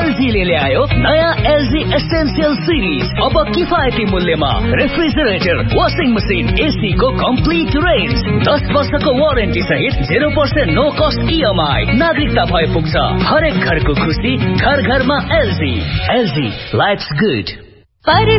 एलजीले ल्यायो नयाँ LG essential series. अब किफायती मूल्यमा रेफ्रिजरेटर, वाशिङ मसिन, एसी को कम्प्लिट रेन्ज, 10 वर्षको वारेन्टी सहित 0% नो कस्ट EMI। नागरिकता भए पुग्छ। हरेक घरको खुसी, घर घरमा एलजी। LG, lives good.